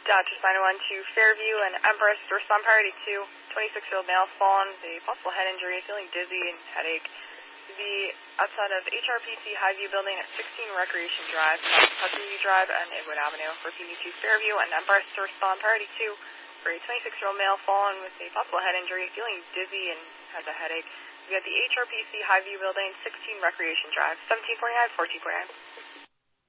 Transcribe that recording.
Dodgers 901 to Fairview and Empress. Respond priority 2. 26-year-old male fallen with a possible head injury, feeling dizzy and headache. Be outside of HRPC Highview Building at 16 Recreation Drive, Hudson View Drive, and Inwood Avenue. Repeating to Fairview and Empress to respond priority 2 for a 26-year-old male fallen with a possible head injury, feeling dizzy and has a headache. Be at the HRPC Highview Building, 16 Recreation Drive, 1749, 1449.